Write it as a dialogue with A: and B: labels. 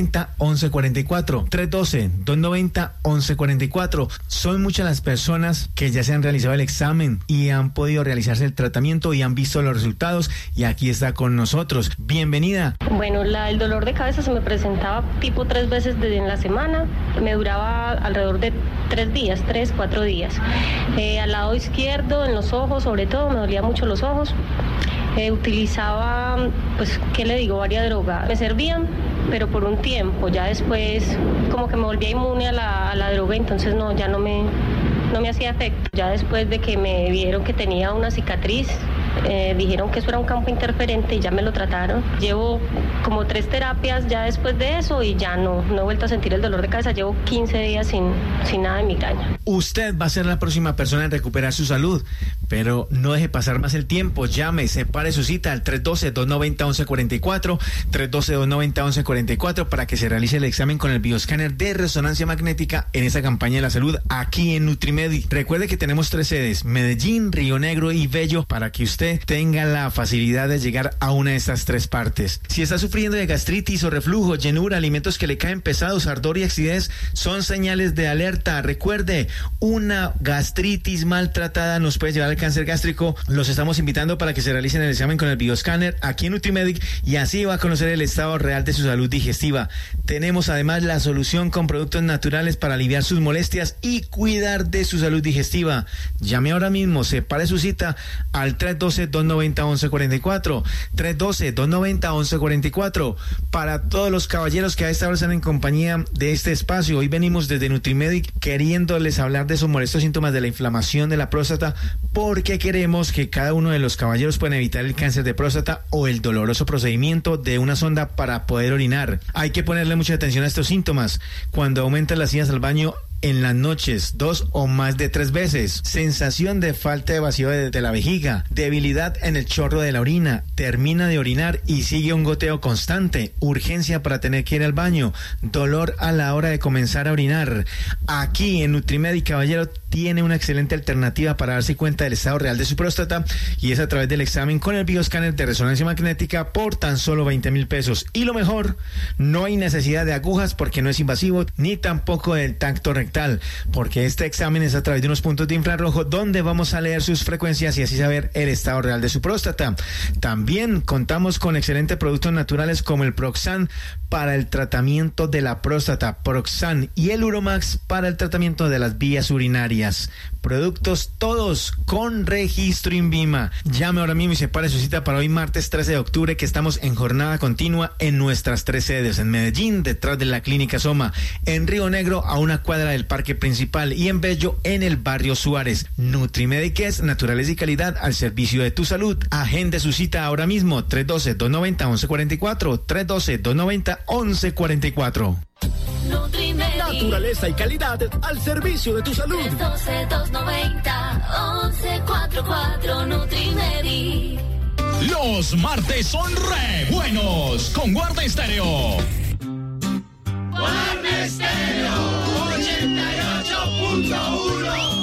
A: 312-290-1144. 312-290-1144. Son muchas las personas que ya se han realizado el examen y han podido realizarse el tratamiento y han visto los resultados, y aquí está con nosotros. Bienvenida.
B: Bueno, el dolor de cabeza se me presentaba tipo 3 veces en la semana. Me duraba alrededor de 3-4 días. Al lado izquierdo, en los ojos, sobre todo, me dolía mucho los ojos. Utilizaba, pues, ¿qué le digo? Varias drogas. Me servían, pero por un tiempo. Ya después, como que me volvía inmune a la droga, entonces ya no me hacía efecto. Ya después de que me vieron que tenía una cicatriz, dijeron que eso era un campo interferente y ya me lo trataron. Llevo como 3 terapias ya después de eso y ya no he vuelto a sentir el dolor de cabeza. Llevo 15 días sin nada de migraña.
A: Usted va a ser la próxima persona en recuperar su salud, pero no deje pasar más el tiempo. Llame, separe su cita al 312-290-1144, 312-290-1144 para que se realice el examen con el bioscáner de resonancia magnética en esa campaña de la salud aquí en Nutrimedi. Recuerde que tenemos 3 sedes, Medellín, Río Negro y Bello, para que usted tenga la facilidad de llegar a una de estas 3 partes. Si está sufriendo de gastritis o reflujo, llenura, alimentos que le caen pesados, ardor y acidez, son señales de alerta. Recuerde, una gastritis maltratada nos puede llevar al cáncer gástrico. Los estamos invitando para que se realicen el examen con el bioscáner aquí en Nutrimedic y así va a conocer el estado real de su salud digestiva. Tenemos además la solución con productos naturales para aliviar sus molestias y cuidar de su salud digestiva. Llame ahora mismo, separe su cita al 312-290-1144, 312-290-1144. Para todos los caballeros que a esta hora están en compañía de este espacio, hoy venimos desde Nutrimedic queriéndoles hablar de esos molestos síntomas de la inflamación de la próstata, porque queremos que cada uno de los caballeros puedan evitar el cáncer de próstata o el doloroso procedimiento de una sonda para poder orinar. Hay que ponerle mucha atención a estos síntomas. Cuando aumentan las idas al baño en las noches 2 o más de 3 veces, sensación de falta de vacío de la vejiga, debilidad en el chorro de la orina, termina de orinar y sigue un goteo constante, urgencia para tener que ir al baño, dolor a la hora de comenzar a orinar. Aquí en Nutrimedic, caballero, tiene una excelente alternativa para darse cuenta del estado real de su próstata, y es a través del examen con el bioscáner de resonancia magnética por tan solo 20,000 pesos. Y lo mejor, no hay necesidad de agujas porque no es invasivo, ni tampoco del tacto rectal, porque este examen es a través de unos puntos de infrarrojo donde vamos a leer sus frecuencias y así saber el estado real de su próstata. También contamos con excelentes productos naturales como el Proxan para el tratamiento de la próstata, Proxan, y el Uromax para el tratamiento de las vías urinarias. Productos todos con registro INVIMA. Llame ahora mismo y separe su cita para hoy martes 13 de octubre, que estamos en jornada continua en nuestras 3 sedes, en Medellín detrás de la Clínica Soma, en Río Negro a una cuadra del Parque Principal y en Bello en el barrio Suárez. Nutrimedic es naturaleza y calidad al servicio de tu salud. Agende su cita ahora mismo, 312-290-1144, 312-290-1144.
C: Naturaleza y calidad al servicio de tu salud.
D: 312-290-1144 Nutrimedic.
E: Los martes son re buenos con Guarda Estéreo.
F: Guarda Estéreo 88.1